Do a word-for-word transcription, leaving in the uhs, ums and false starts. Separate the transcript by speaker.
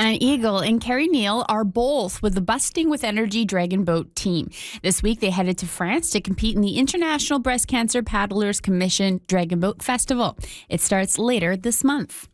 Speaker 1: Anne Eagle and Carrie Neal are both with the Busting with Energy Dragon Boat team. This week, they headed to France to compete in the International Breast Cancer Paddlers Commission Dragon Boat Festival. It starts later this month.